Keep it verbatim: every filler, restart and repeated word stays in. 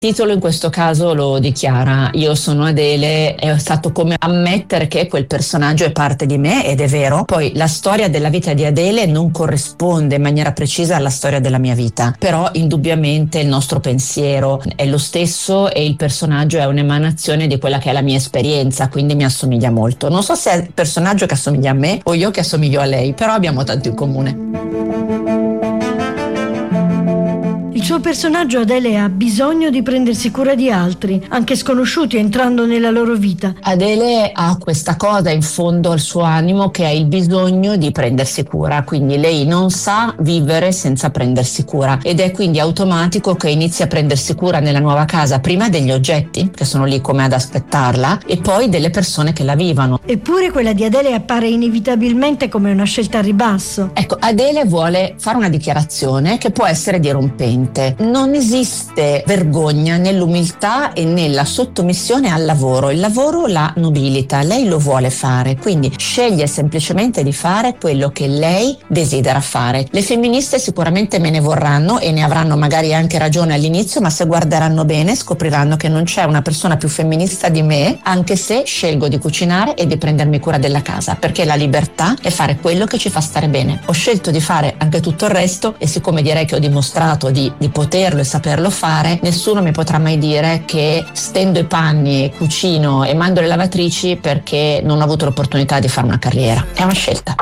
Il titolo in questo caso lo dichiara: io sono Adele. È stato come ammettere che quel personaggio è parte di me, ed è vero. Poi la storia della vita di Adele non corrisponde in maniera precisa alla storia della mia vita, però indubbiamente il nostro pensiero è lo stesso e il personaggio è un'emanazione di quella che è la mia esperienza, quindi mi assomiglia molto. Non so se è il personaggio che assomiglia a me o io che assomiglio a lei, però abbiamo tanto in comune. Il suo personaggio, Adele, ha bisogno di prendersi cura di altri, anche sconosciuti, entrando nella loro vita. Adele ha questa cosa in fondo al suo animo, che è il bisogno di prendersi cura, quindi lei non sa vivere senza prendersi cura, ed è quindi automatico che inizia a prendersi cura nella nuova casa, prima degli oggetti che sono lì come ad aspettarla e poi delle persone che la vivono. Eppure quella di Adele appare inevitabilmente come una scelta a ribasso. Ecco, Adele vuole fare una dichiarazione che può essere dirompente. Non esiste vergogna nell'umiltà e nella sottomissione al lavoro. Il lavoro la nobilita, lei lo vuole fare, quindi sceglie semplicemente di fare quello che lei desidera fare. Le femministe sicuramente me ne vorranno e ne avranno magari anche ragione all'inizio, ma se guarderanno bene scopriranno che non c'è una persona più femminista di me, anche se scelgo di cucinare e di prendermi cura della casa, perché la libertà è fare quello che ci fa stare bene. Ho scelto di fare anche tutto il resto e siccome direi che ho dimostrato di di poterlo e saperlo fare, nessuno mi potrà mai dire che stendo i panni, cucino e mando le lavatrici perché non ho avuto l'opportunità di fare una carriera. È una scelta.